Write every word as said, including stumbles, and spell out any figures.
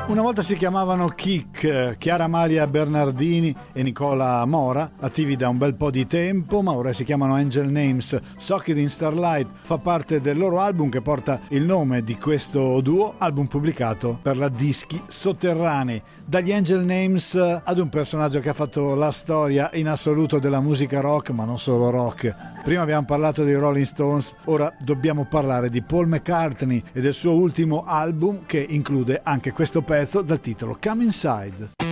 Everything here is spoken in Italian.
Una volta si chiamavano Kick, Chiara Malia Bernardini e Nicola Mora, attivi da un bel po' di tempo, ma ora si chiamano Angel Names. Socket in Starlight fa parte del loro album che porta il nome di questo duo, album pubblicato per la Dischi Sotterranei. Dagli Angel Names ad un personaggio che ha fatto la storia in assoluto della musica rock, ma non solo rock. Prima abbiamo parlato dei Rolling Stones, ora dobbiamo parlare di Paul McCartney e del suo ultimo album che include anche questo pezzo dal titolo Come Inside.